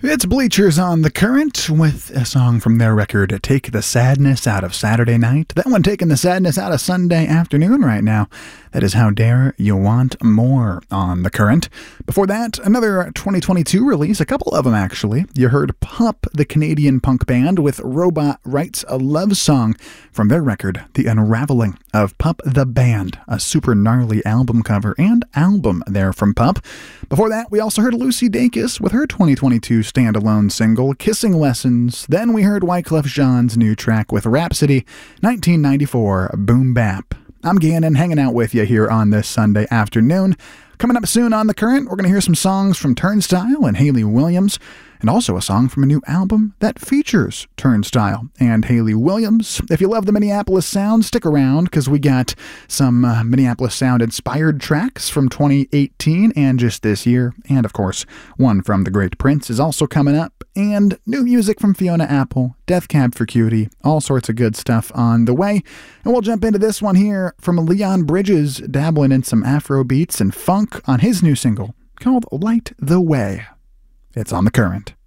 It's Bleachers on the Current with a song from their record, Take the Sadness Out of Saturday Night. That one taking the sadness out of Sunday afternoon right now. That is How Dare You Want More on the Current. Before that, another 2022 release, a couple of them actually. You heard Pup, the Canadian punk band, with Robot Writes a Love Song from their record, The Unraveling of Pup the Band, a super gnarly album cover and album there from Pup. Before that, we also heard Lucy Dacus with her 2022 standalone single, Kissing Lessons. Then we heard Wyclef Jean's new track with Rhapsody, 1994 Boom Bap. I'm Gannon, hanging out with you here on this Sunday afternoon. Coming up soon on The Current, we're going to hear some songs from Turnstile and Hayley Williams, and also a song from a new album that features Turnstile and Hayley Williams. If you love the Minneapolis sound, stick around, because we got some Minneapolis sound-inspired tracks from 2018 and just this year, and of course, one from The Great Prince is also coming up, and new music from Fiona Apple, Death Cab for Cutie, all sorts of good stuff on the way. And we'll jump into this one here from Leon Bridges, dabbling in some Afro beats and funk on his new single called Light the Way. It's on The Current.